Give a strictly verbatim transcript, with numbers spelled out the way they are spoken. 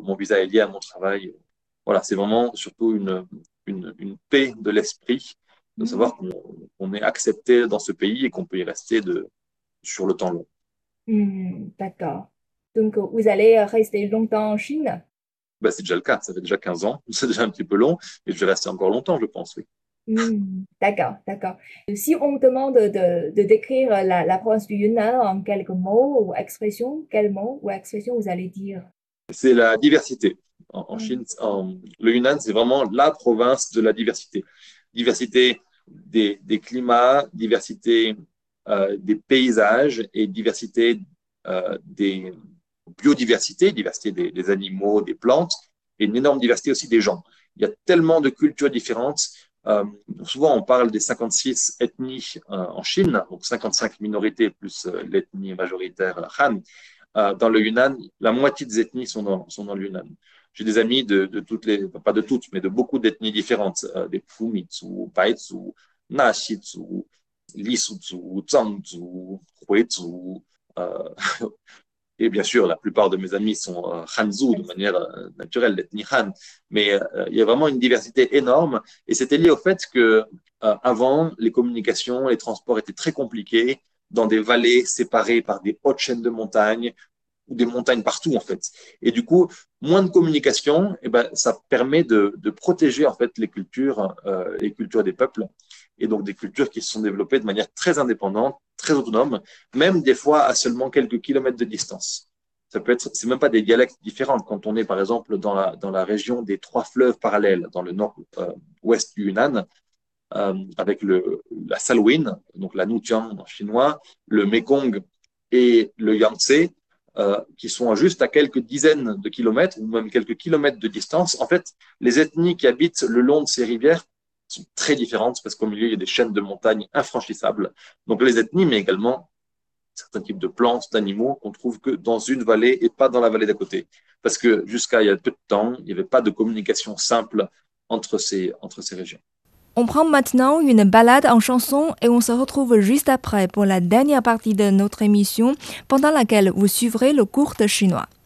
mon visa est lié à mon travail. Voilà, c'est vraiment surtout une, une, une paix de l'esprit de savoir qu'on qu'on est accepté dans ce pays et qu'on peut y rester de, sur le temps long. Hmm, d'accord. Donc, vous allez euh, rester longtemps en Chine? Ben, c'est déjà le cas, ça fait déjà quinze ans, c'est déjà un petit peu long, et je vais rester encore longtemps, je pense, oui. Hmm, d'accord, d'accord. Si on vous demande de, de décrire la, la province du Yunnan en quelques mots ou expressions, quels mots ou expressions vous allez dire? C'est la diversité. En, en Hmm, Chine, en, le Yunnan, c'est vraiment la province de la diversité. Diversité des, des climats, diversité euh, des paysages et diversité euh, des biodiversités, diversité des, des animaux, des plantes, et une énorme diversité aussi des gens. Il y a tellement de cultures différentes. Euh, souvent, on parle des cinquante-six ethnies euh, en Chine, donc cinquante-cinq minorités plus euh, l'ethnie majoritaire Han. Euh, dans le Yunnan, la moitié des ethnies sont dans, sont dans le Yunnan. J'ai des amis de, de toutes les, pas de toutes, mais de beaucoup d'ethnies différentes, euh, des Fumitsu, Baitsu, Nashitsu, Lisutsu, Zhangzu, Huitsu, euh, et bien sûr, la plupart de mes amis sont euh, Hanzu de manière euh, naturelle, l'ethnie Han. Mais euh, il y a vraiment une diversité énorme. Et c'était lié au fait que euh, avant, les communications, les transports étaient très compliqués dans des vallées séparées par des hautes chaînes de montagnes ou des montagnes partout en fait. Et du coup, moins de communication, eh ben, ça permet de, de protéger en fait les cultures, euh, les cultures des peuples, et donc des cultures qui se sont développées de manière très indépendante, très autonome, même des fois à seulement quelques kilomètres de distance. Ça peut être, c'est même pas des dialectes différents. Quand on est par exemple dans la dans la région des trois fleuves parallèles, dans le nord-ouest euh, du Yunnan, euh, avec le la Salween, donc la Nutiang en chinois, le Mekong et le Yangtze, euh, qui sont juste à quelques dizaines de kilomètres ou même quelques kilomètres de distance. En fait, les ethnies qui habitent le long de ces rivières sont très différentes parce qu'au milieu, il y a des chaînes de montagnes infranchissables. Donc les ethnies, mais également certains types de plantes, d'animaux qu'on trouve que dans une vallée et pas dans la vallée d'à côté. Parce que jusqu'à il y a peu de temps, il n'y avait pas de communication simple entre ces, entre ces régions. On prend maintenant une balade en chanson et on se retrouve juste après pour la dernière partie de notre émission pendant laquelle vous suivrez le cours de chinois.